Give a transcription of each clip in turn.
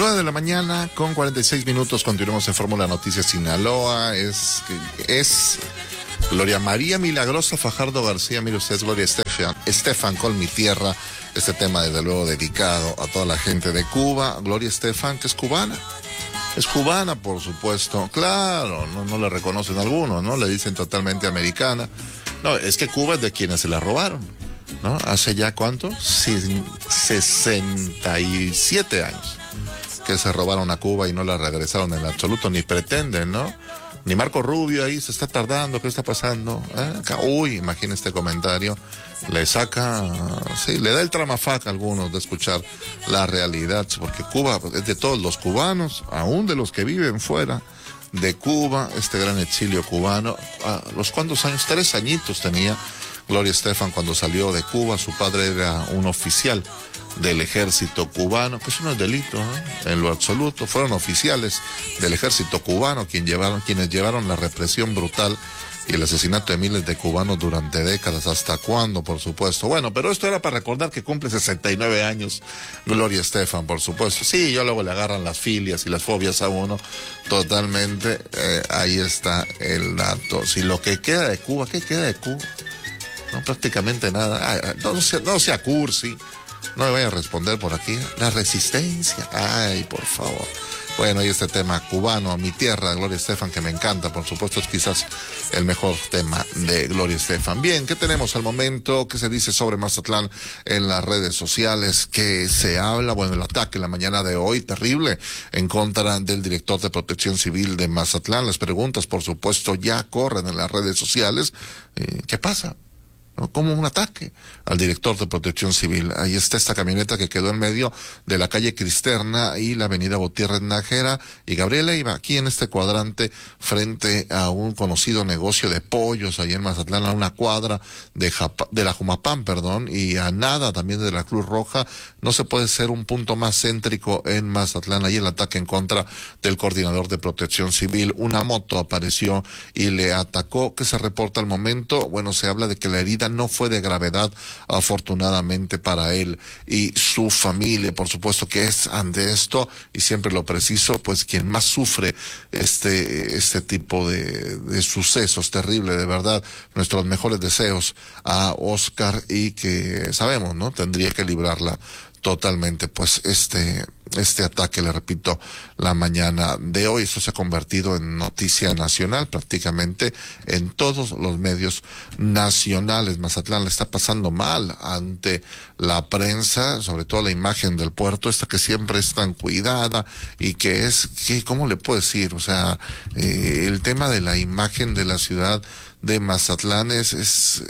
9 de la mañana con 46 minutos. Continuamos en Fórmula Noticias Sinaloa. Es Gloria María Milagrosa Fajardo García. Mire usted, es Gloria Estefan con Mi Tierra. Este tema, desde luego, dedicado a toda la gente de Cuba. Gloria Estefan, que es cubana. Es cubana, por supuesto. Claro, no le reconocen algunos, ¿no? Le dicen totalmente americana. No, es que Cuba es de quienes se la robaron, ¿no? Hace ya, ¿cuánto? 67 años que se robaron a Cuba y no la regresaron en absoluto, ni pretenden, ¿no? Ni Marco Rubio ahí se está tardando, ¿qué está pasando? Uy, imagina este comentario, le saca, sí, le da el tramafac a algunos de escuchar la realidad, porque Cuba es de todos los cubanos, aún de los que viven fuera de Cuba, este gran exilio cubano. ¿Los cuántos años? 3 añitos tenía Gloria Estefan cuando salió de Cuba. Su padre era un oficial del ejército cubano, que eso no es delito, en lo absoluto. Fueron oficiales del ejército cubano quienes llevaron la represión brutal y el asesinato de miles de cubanos durante décadas. ¿Hasta cuándo? Por supuesto. Bueno, pero esto era para recordar que cumple 69 años Gloria Estefan, por supuesto. Sí, yo luego le agarran las filias y las fobias a uno totalmente. Ahí está el dato. Si lo que queda de Cuba, ¿qué queda de Cuba? No, prácticamente nada. No sea cursi. No me vaya a responder por aquí. La resistencia. Ay, por favor. Bueno, y este tema cubano, Mi Tierra, Gloria Estefan, que me encanta, por supuesto, es quizás el mejor tema de Gloria Estefan. Bien, ¿qué tenemos al momento? ¿Qué se dice sobre Mazatlán en las redes sociales? ¿Qué se habla? Bueno, el ataque la mañana de hoy, terrible, en contra del director de Protección Civil de Mazatlán. Las preguntas, por supuesto, ya corren en las redes sociales. ¿Qué pasa? Como un ataque al director de Protección Civil. Ahí está esta camioneta que quedó en medio de la calle Cristerna y la avenida Gutiérrez Nájera, y Gabriela iba aquí en este cuadrante frente a un conocido negocio de pollos ahí en Mazatlán, a una cuadra de la Jumapam, y a nada también de la Cruz Roja. No se puede ser un punto más céntrico en Mazatlán. Ahí el ataque en contra del coordinador de Protección Civil. Una moto apareció y le atacó. ¿Qué se reporta al momento? Bueno, se habla de que la herida no fue de gravedad, afortunadamente para él y su familia. Por supuesto que es ante esto, y siempre lo preciso, pues quien más sufre este tipo de sucesos terrible, de verdad. Nuestros mejores deseos a Oscar, y que sabemos, ¿no? Tendría que librarla totalmente, pues este ataque, le repito, la mañana de hoy. Esto se ha convertido en noticia nacional prácticamente en todos los medios nacionales. Mazatlán le está pasando mal ante la prensa, sobre todo la imagen del puerto, esta que siempre es tan cuidada y ¿cómo le puedo decir? O sea, el tema de la imagen de la ciudad de Mazatlán es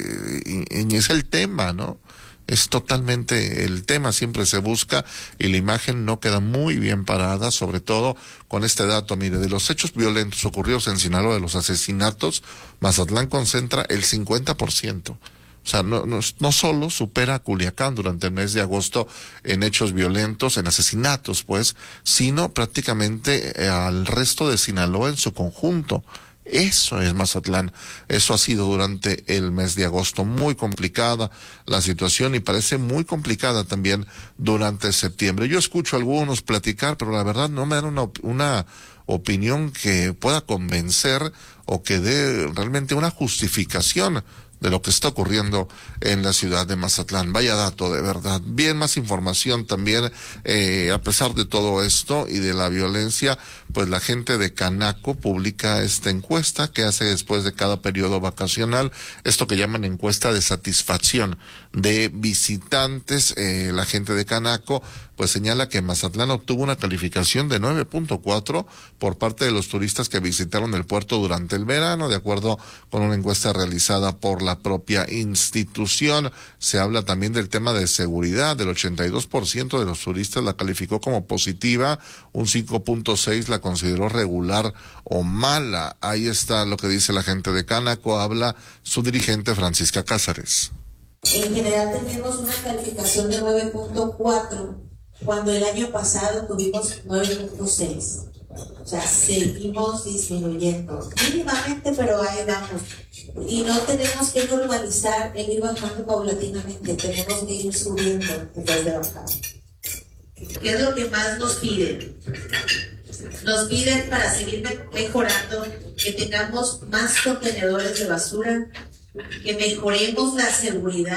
el tema, ¿no? Es totalmente el tema, siempre se busca, y la imagen no queda muy bien parada, sobre todo con este dato. Mire, de los hechos violentos ocurridos en Sinaloa, de los asesinatos, Mazatlán concentra el 50%. O sea, no solo supera a Culiacán durante el mes de agosto en hechos violentos, en asesinatos, pues, sino prácticamente al resto de Sinaloa en su conjunto. Eso es Mazatlán. Eso ha sido durante el mes de agosto. Muy complicada la situación, y parece muy complicada también durante septiembre. Yo escucho a algunos platicar, pero la verdad no me dan una opinión que pueda convencer o que dé realmente una justificación de lo que está ocurriendo en la ciudad de Mazatlán. Vaya dato, de verdad. Bien, más información también, a pesar de todo esto y de la violencia, pues la gente de Canaco publica esta encuesta que hace después de cada periodo vacacional, esto que llaman encuesta de satisfacción de visitantes. La gente de Canaco pues señala que Mazatlán obtuvo una calificación de 9.4 por parte de los turistas que visitaron el puerto durante el verano, de acuerdo con una encuesta realizada por la propia institución. Se habla también del tema de seguridad. Del 82% de los turistas la calificó como positiva, un 5.6 la consideró regular o mala. Ahí está lo que dice la gente de Canaco. Habla su dirigente Francisca Cázares. En general tenemos una calificación de 9.4, cuando el año pasado tuvimos 9.6. O sea, seguimos disminuyendo mínimamente, pero ahí vamos. Y no tenemos que normalizar el ir bajando paulatinamente, tenemos que ir subiendo en vez de bajar. ¿Qué es lo que más nos piden? Nos piden para seguir mejorando que tengamos más contenedores de basura, que mejoremos la seguridad.